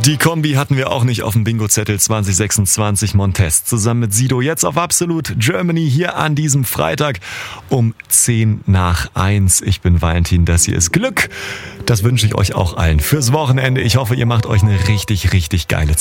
Die Kombi hatten wir auch nicht auf dem Bingo-Zettel 2026. Montez zusammen mit Sido jetzt auf Absolut Germany hier an diesem Freitag um 1:10. Ich bin Valentin, das hier ist Glück. Das wünsche ich euch auch allen fürs Wochenende. Ich hoffe, ihr macht euch eine richtig, richtig geile Zeit.